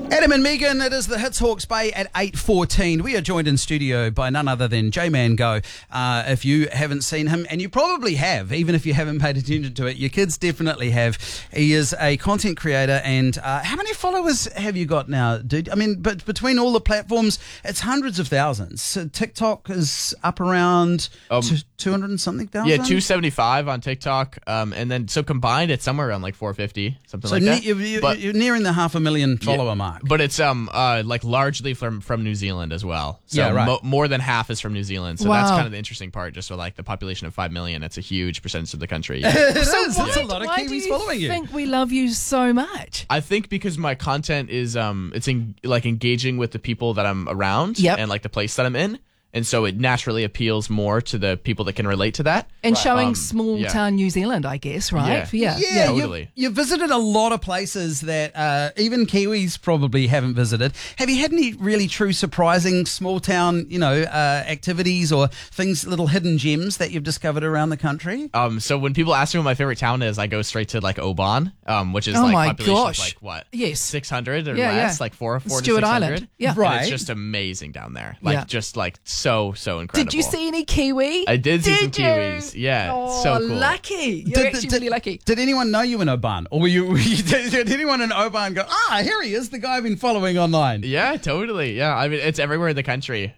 Adam and Megan, it is the Hits Hawke's Bay at 8:14. We are joined in studio by none other than J-Man Go. If you haven't seen him, and you probably have, even if you haven't paid attention to it, your kids definitely have. He is a content creator, and how many followers have you got now, dude? I mean, but between all the platforms, it's hundreds of thousands. So TikTok is up around 200 and something thousand? Yeah, 275 on TikTok, and then so combined, it's somewhere around like 450, something like that. You're nearing the 500,000 follower mark. But it's like largely from New Zealand as well. So yeah, right. More than half is from New Zealand. So Wow. that's kind of the interesting part. Just with like the population of 5 million, it's a huge percentage of the country. It is. So It's a lot of why Kiwis do you following you. think we love you so much? I think because my content is like engaging with the people that I'm around Yep. and like the place that I'm in. And so it naturally appeals more to the people that can relate to that. And showing small yeah. town New Zealand, I guess, right? Yeah. Yeah, Totally. You've visited a lot of places that even Kiwis probably haven't visited. Have you had any really true surprising small town, activities or things, little hidden gems that you've discovered around the country? So when people ask me what my favorite town is, I go straight to like Oban, which is Oh like my population gosh. of like what? Yes. 600 or Yeah, less, yeah. like 4 to Stewart 600. Island. Yeah. And Right. it's just amazing down there. Like Yeah. just like so incredible. Did you see any Kiwi? I did see some you? Kiwis. Yeah, Oh, so cool. lucky. You're actually really lucky. Did anyone know you in Oban? Or did anyone in Oban go, here he is, the guy I've been following online? Yeah, totally. Yeah, I mean it's everywhere in the country.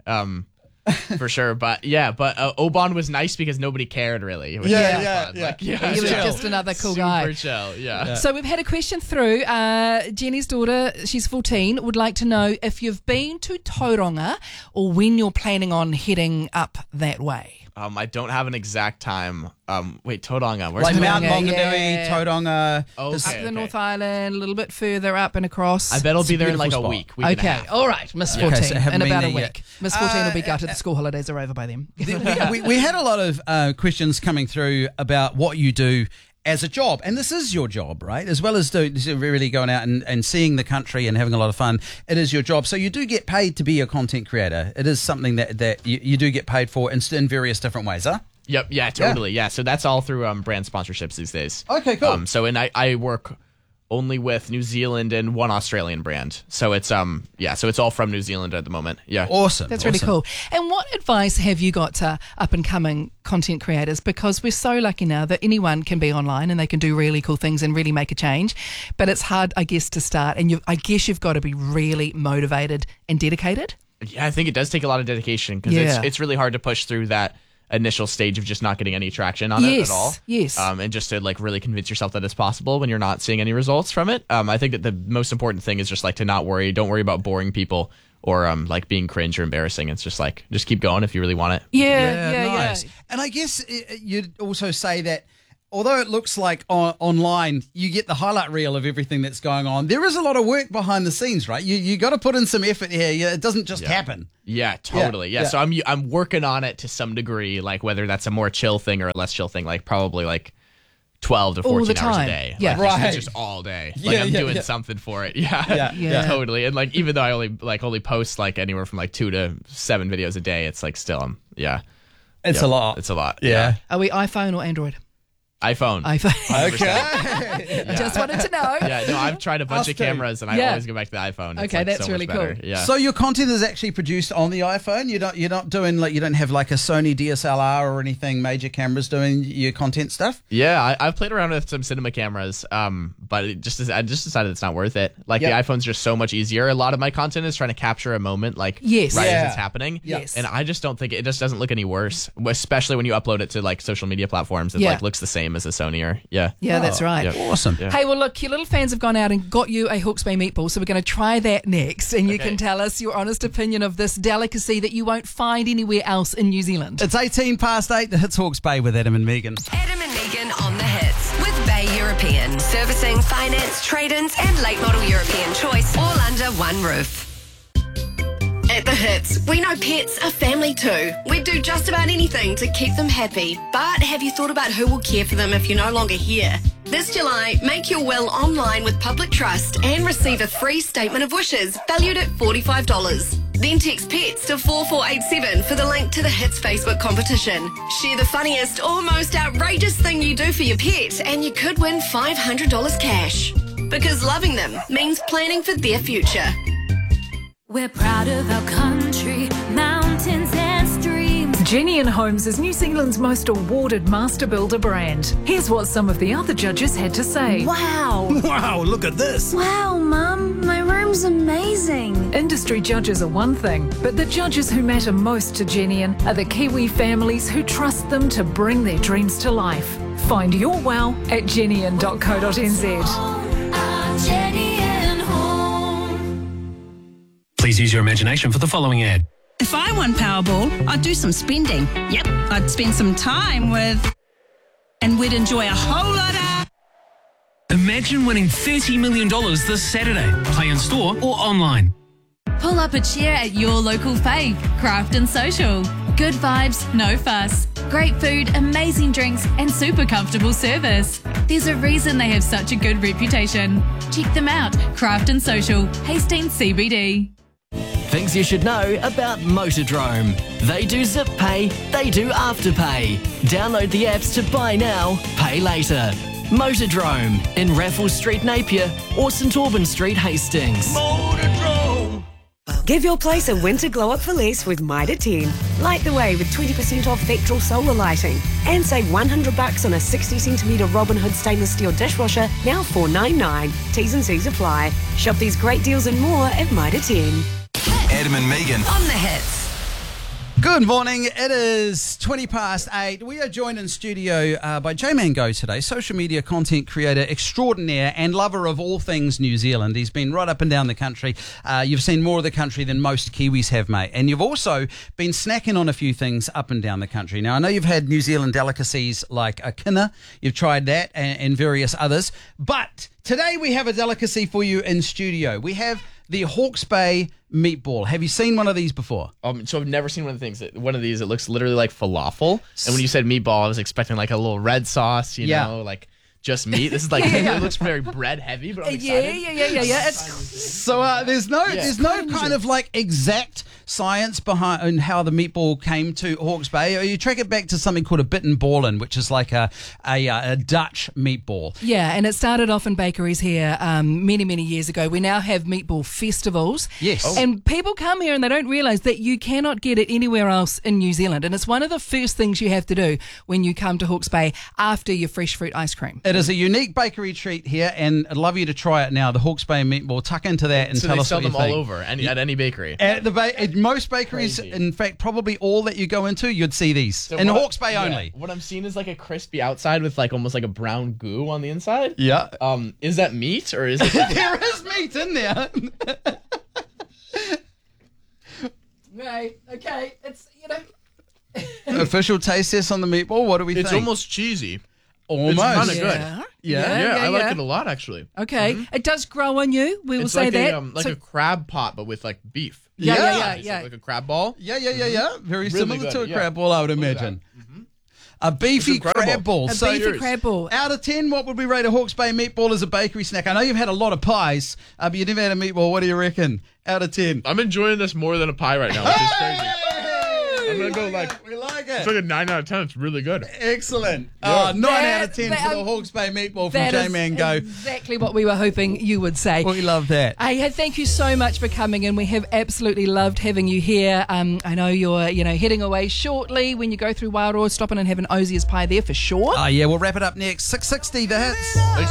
For sure, but Oban was nice because nobody cared really. It was Yeah, just yeah, fun. yeah. Like, He was chill. just another cool super guy. chill. Yeah. So we've had a question through. Jenny's daughter, she's 14, would like to know if you've been to Tauranga or when you're planning on heading up that way. I don't have an exact time. Wait, Tauranga. Where's Like Tauranga? Mount Tauranga, Maunganui, yeah. Tauranga. Oh, this- Up okay, to the North Island, a little bit further up and across. I bet I'll It's be a there in like beautiful a spot. week and a Okay, half. all right, Miss Okay, 14, so haven't in been about a there week. yet. Miss 14 will be gutted. The school holidays are over by then. we had a lot of questions coming through about what you do as a job, and this is your job, right? As well as really going out and seeing the country and having a lot of fun, it is your job. So you do get paid to be a content creator. It is something that you do get paid for in various different ways, huh? Yep. Yeah. Totally. Yeah. So that's all through brand sponsorships these days. Okay, cool. I work only with New Zealand and one Australian brand. So it's so it's all from New Zealand at the moment. Yeah. Awesome. That's really cool. And what advice have you got to up and coming content creators? Because we're so lucky now that anyone can be online and they can do really cool things and really make a change. But it's hard, I guess, to start. And I guess you've got to be really motivated and dedicated. Yeah. I think it does take a lot of dedication because Yeah. it's really hard to push through that initial stage of just not getting any traction on it at all. Yes. And just to like really convince yourself that it's possible when you're not seeing any results from it. I think that the most important thing is just like to not worry. Don't worry about boring people or like being cringe or embarrassing. It's just like, just keep going if you really want it. Yeah. Nice. And I guess you'd also say that although it looks like online, you get the highlight reel of everything that's going on. There is a lot of work behind the scenes, right? You got to put in some effort here. Yeah, it doesn't just happen. Yeah, totally. Yeah. So I'm working on it to some degree, like whether that's a more chill thing or a less chill thing, like probably like 12 to 14 All the hours a time. day. Yeah. Like, Right. It's just all day. Like I'm doing something for it. Yeah. Yeah. Totally. And like even though I only post like anywhere from like 2 to 7 videos a day, it's like still It's a lot. It's a lot. Yeah. Are we iPhone or Android? iPhone. iPhone. Okay. Just wanted to know. Yeah, no, I've tried a bunch Us of too. cameras and I Yeah. always go back to the iPhone. It's Okay, like that's so really much better. cool. Yeah. So your content is actually produced on the iPhone. You're not doing you don't have like a Sony DSLR or anything major cameras doing your content stuff. Yeah, I've played around with some cinema cameras, but I just decided it's not worth it. Like Yep. the iPhone's just so much easier. A lot of my content is trying to capture a moment, like Yes. right Yeah. as it's happening. Yes. And I just don't think it just doesn't look any worse, especially when you upload it to like social media platforms. It Yeah. like looks the same as a Sony or yeah. Yeah, that's right. Yeah. Awesome. Yeah. Hey, well, look, your little fans have gone out and got you a Hawke's Bay meatball, so we're going to try that next, and you Okay. can tell us your honest opinion of this delicacy that you won't find anywhere else in New Zealand. It's 8:18. The Hits Hawke's Bay with Adam and Megan. Adam and Megan on the hits with Bay European. Servicing, finance, trade-ins and late model European choice all under one roof. At the Hits, we know pets are family too. We'd do just about anything to keep them happy. But have you thought about who will care for them if you're no longer here? This July, make your will online with Public Trust and receive a free statement of wishes valued at $45. Then text PETS to 4487 for the link to the Hits Facebook competition. Share the funniest or most outrageous thing you do for your pet and you could win $500 cash. because loving them means planning for their future. We're proud of our country, mountains and streams. Genian Homes is New Zealand's most awarded master builder brand. Here's what some of the other judges had to say. Wow. Wow, look at this. Wow, Mum, my room's amazing. Industry judges are one thing, but the judges who matter most to Genian are the Kiwi families who trust them to bring their dreams to life. Find your wow at genian.co.nz. Please use your imagination for the following ad. If I won Powerball, I'd do some spending. Yep, I'd spend some time with... and we'd enjoy a whole lot of... Imagine winning $30 million this Saturday. Play in store or online. Pull up a chair at your local fave, Craft and Social. Good vibes, no fuss. Great food, amazing drinks, and super comfortable service. There's a reason they have such a good reputation. Check them out, Craft and Social, Hastings CBD. Things you should know about Motordrome. They do Zip Pay, they do Afterpay. Download the apps to buy now, pay later. Motordrome in Raffles Street, Napier or St Albans Street, Hastings. Motordrome! Give your place a winter glow-up for less with Mitre 10. Light the way with 20% off Vectral solar lighting. And save $100 on a 60cm Robin Hood stainless steel dishwasher, now $4.99. T's and C's apply. Shop these great deals and more at Mitre 10. Adam and Megan On the hits. Good morning. It is 8:20. We are joined in studio by J-Man Go today, social media content creator extraordinaire and lover of all things New Zealand. He's been right up and down the country. You've seen more of the country than most Kiwis have, mate. And you've also been snacking on a few things up and down the country. Now, I know you've had New Zealand delicacies like a kina. You've tried that and various others. But today we have a delicacy for you in studio. We have the Hawke's Bay meatball. Have you seen one of these before? So I've never seen one of the things. One of these, it looks literally like falafel. And when you said meatball, I was expecting like a little red sauce, you know, like just meat. This is like, it looks very bread heavy, but I'm excited. Yeah. So there's no kind of like exact science behind how the meatball came to Hawke's Bay. Or you track it back to something called a bittenballen, which is like a Dutch meatball. Yeah, and it started off in bakeries here many years ago. We now have meatball festivals. Yes. And people come here and they don't realise that you cannot get it anywhere else in New Zealand. And it's one of the first things you have to do when you come to Hawke's Bay after your fresh fruit ice cream. It is a unique bakery treat here, and I'd love you to try it now. The Hawke's Bay meatball. Tuck into that and So tell they us sell what you them think. all over, at any bakery. At most bakeries, Crazy. in fact, probably all that you go into, you'd see these. So in what- Hawke's Bay yeah, only. What I'm seeing is like a crispy outside with like almost like a brown goo on the inside. Yeah. Is that meat or is it? There is meat in there. Right, okay. It's, Official taste test on the meatball. What do we It's think? almost cheesy. Almost. It's kind of Yeah. good. Yeah. I like it a lot actually. Okay. It does grow on you. We will It's say like that. a So- a crab pot, but with like beef. Yeah. It's like a crab ball. Yeah. Very Really similar good, to a yeah. crab ball, I would Look at imagine. A beefy It's incredible. crab ball. A So beefy crab ball. out of 10, what would we rate a Hawke's Bay meatball as a bakery snack? I know you've had a lot of pies, but you've never had a meatball. What do you reckon? Out of 10. I'm enjoying this more than a pie right now, which is crazy. I'm gonna go We like it. It's like a 9 out of 10. It's really good. Excellent. Yeah. 9 out of 10 for the That- Hawke's Bay meatball from That is J-Man Go. exactly what we were hoping you would say. We love that. Hey, thank you so much for coming in. We have absolutely loved having you here. I know you're, heading away shortly. When you go through Wairoa, stop in and have an Ozier's pie there for sure. Oh, yeah, we'll wrap it up next. 6:60, the hits.